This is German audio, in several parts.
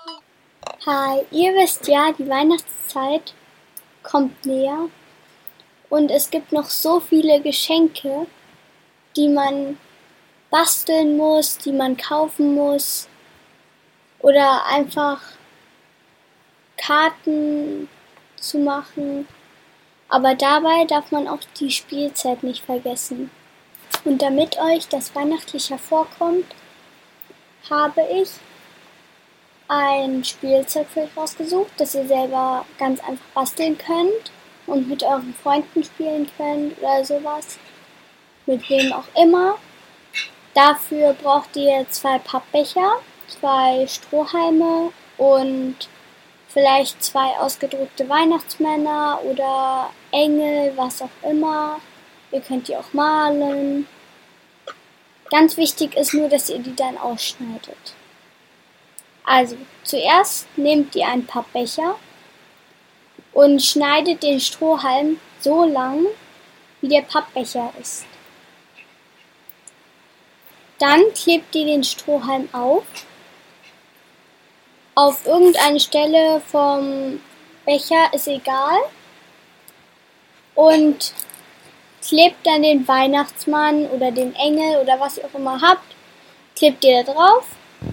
Hi, ihr wisst ja, die Weihnachtszeit kommt näher und es gibt noch so viele Geschenke, die man basteln muss, die man kaufen muss oder einfach Karten zu machen. Aber dabei darf man auch die Spielzeit nicht vergessen. Und damit euch das weihnachtlich hervorkommt, habe ich ein Spielzeug für euch rausgesucht, das ihr selber ganz einfach basteln könnt und mit euren Freunden spielen könnt oder sowas. Mit wem auch immer. Dafür braucht ihr 2 Pappbecher, 2 Strohhalme und vielleicht 2 ausgedruckte Weihnachtsmänner oder Engel, was auch immer. Ihr könnt die auch malen. Ganz wichtig ist nur, dass ihr die dann ausschneidet. Also, zuerst nehmt ihr einen Pappbecher und schneidet den Strohhalm so lang, wie der Pappbecher ist. Dann klebt ihr den Strohhalm auf irgendeine Stelle vom Becher, ist egal, und klebt dann den Weihnachtsmann oder den Engel oder was ihr auch immer habt, klebt ihr da drauf.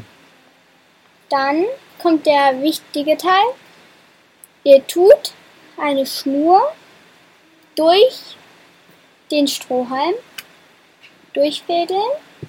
Dann kommt der wichtige Teil. Ihr tut eine Schnur durch den Strohhalm durchfädeln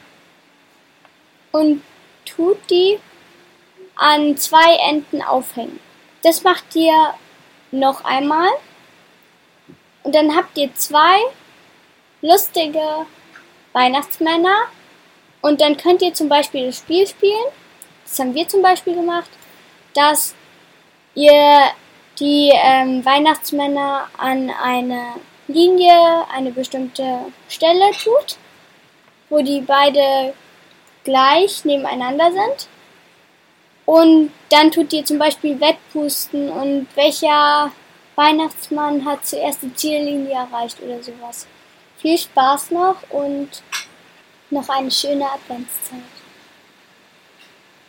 und tut die an 2 Enden aufhängen. Das macht ihr noch einmal und dann habt ihr 2 lustige Weihnachtsmänner und dann könnt ihr zum Beispiel das Spiel spielen. Das haben wir zum Beispiel gemacht, dass ihr die Weihnachtsmänner an eine Linie, eine bestimmte Stelle tut, wo die beide gleich nebeneinander sind. Und dann tut ihr zum Beispiel Wettpusten und welcher Weihnachtsmann hat zuerst die Ziellinie erreicht oder sowas. Viel Spaß noch und noch eine schöne Adventszeit.